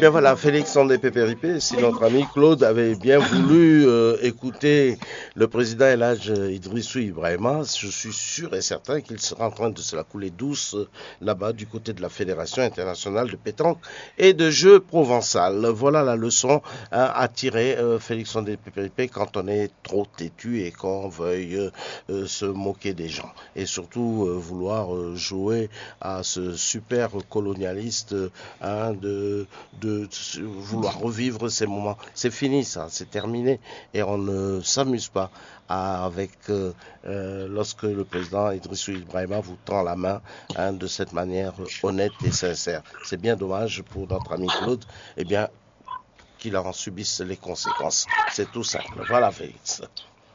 bien voilà, Félix en Pépéripé, si notre ami Claude avait bien voulu écouter le président El Hadj Idrissou Ibrahima, je suis sûr et certain qu'il sera en train de se la couler douce là-bas du côté de la Fédération internationale de pétanque et de jeux provençal. Voilà la leçon à tirer, Félix en Pépéripé, quand on est trop têtu et qu'on veuille se moquer des gens. Et surtout vouloir jouer à ce super colonialiste de vouloir revivre ces moments. C'est fini ça, c'est terminé et on ne s'amuse pas avec lorsque le président Idrissou Ibrahima vous tend la main de cette manière honnête et sincère. C'est bien dommage pour notre ami Claude, eh bien qu'il en subisse les conséquences. C'est tout simple. Voilà Félix.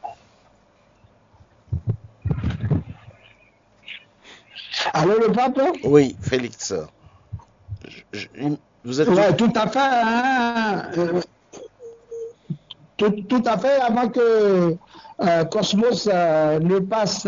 Alors le pape? Oui, Félix. Vous êtes ouais, tout à fait. Hein, tout à fait, avant que Cosmos ne passe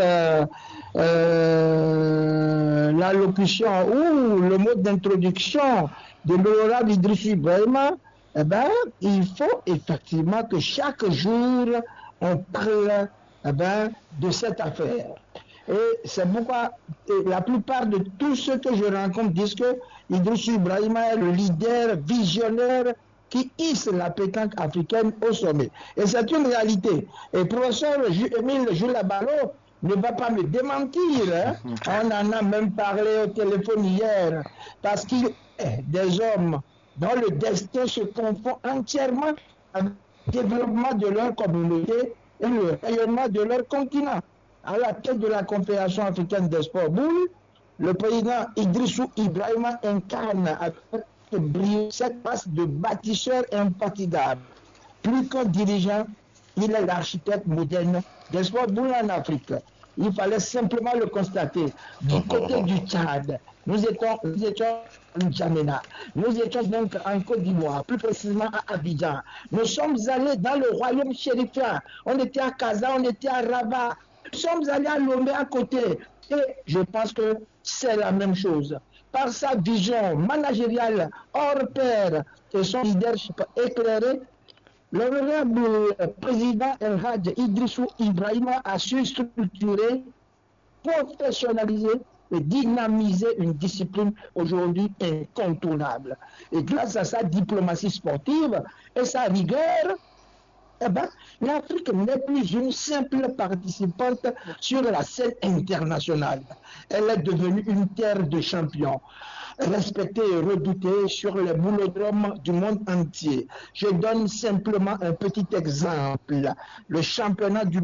l'allocution ou le mot d'introduction de l'honorable Idriss Ibrahima, eh ben, il faut effectivement que chaque jour on parle de cette affaire. Et c'est pourquoi la plupart de tous ceux que je rencontre disent que Idriss Ibrahima est le leader visionnaire qui hisse la pétanque africaine au sommet. Et c'est une réalité. Et le professeur Émile Jules Ballot ne va pas me démentir. Hein. On en a même parlé au téléphone hier. Parce qu'il est des hommes dont le destin se confond entièrement avec le développement de leur communauté et le rayonnement de leur continent. À la tête de la Confédération africaine des sports boules, le président Idrissou Ibrahima incarne avec brio cette place de bâtisseur infatigable. Plus qu'un dirigeant, il est l'architecte moderne des sports boules en Afrique. Il fallait simplement le constater. Du côté du Tchad, nous étions en N'Djamena, nous étions donc en Côte d'Ivoire, plus précisément à Abidjan. Nous sommes allés dans le royaume chérifien, on était à Casa, on était à Rabat. Nous sommes allés à Lomé à côté. Et je pense que c'est la même chose. Par sa vision managériale hors pair et son leadership éclairé, l'honorable président El Hadj Idrissou Ibrahima a su structurer, professionnaliser et dynamiser une discipline aujourd'hui incontournable. Et grâce à sa diplomatie sportive et sa rigueur, eh ben, l'Afrique n'est plus une simple participante sur la scène internationale. Elle est devenue une terre de champions, respectée et redoutée sur les boulodromes du monde entier. Je donne simplement un petit exemple. Le championnat du